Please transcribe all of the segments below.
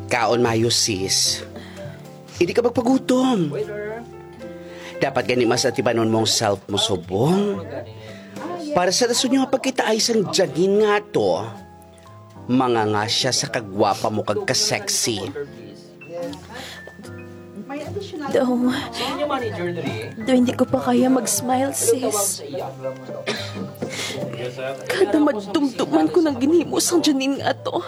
Kaon mayo sis. Hindi ka magpagutom. Dapat gani mas atibanon mong self mo subong. Para sa rason nyo nga pagkita ay isang janin nga to. Mga nga siya sa kagwapa mo kagka-sexy. Daw, hindi ko pa kaya mag-smile, sis. Kada madumduman ko ng ginhimos ang janin nga to.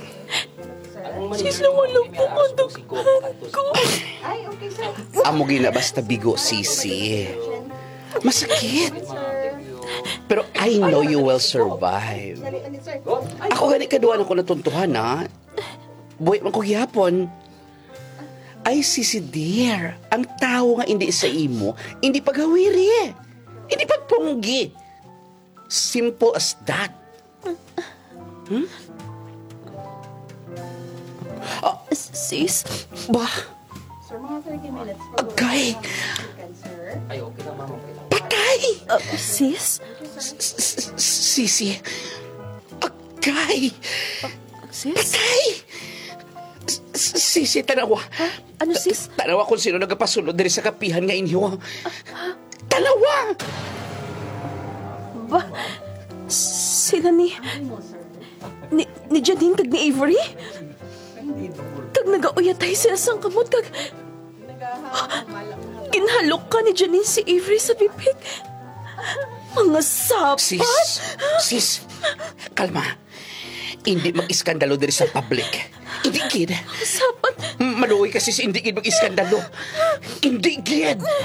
Sis, nawala po ang dughan ko. Amo gina basta bigo, sisi. Masakit. Pero I know you will survive. Ako gani kaduan ako natuntuhan, ha? Buhay man ko gihapon. Ay, sisi dear, ang tao nga hindi sa imo, hindi paghawiri. Hindi pagpunggi. Simple as that. Sis, Bah, Sir, mga 30 minutes. agay, Sir. patay. sis, Sisi, agay, sis, patay. Sisi, tanawa. ano sis? Tanawa kung sino nagapasunod diri sa kapihan nga inyo. Tanawa! Ba, sila ni Janine kag ni Avery? Kag nagauyatay sila sang kamot kag ginhalok ka ni Janine si Avery sa bibig. Mga sapat! Sis, kalma. Hindi mag-iskandalo diri sa public. Hindi, kid. Sapat! Maluoy kasi si hindi kid mag-iskandalo. Hindi, kid.